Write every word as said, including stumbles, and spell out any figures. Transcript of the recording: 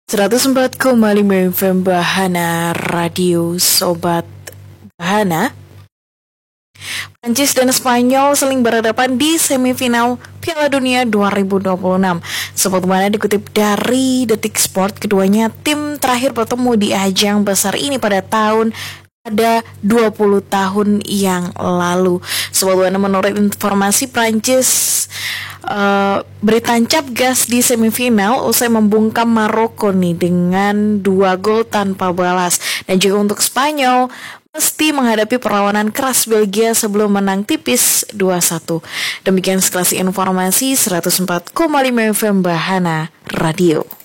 seratus empat koma lima F M Bahana Radio Sobat Bahana. Prancis dan Spanyol saling berhadapan di semifinal Piala Dunia dua ribu dua puluh enam. Sebagaimana dikutip dari Detik Sport, keduanya tim terakhir bertemu di ajang besar ini pada tahun pada dua puluh tahun yang lalu. Sebagaimana menurut informasi, Prancis uh, bertancap gas di semifinal usai membungkam Maroko nih dengan dua gol tanpa balas. Dan juga untuk Spanyol mesti menghadapi perlawanan keras Belgia sebelum menang tipis dua satu. Demikian sekelas informasi seratus empat koma lima F M Bahana Radio.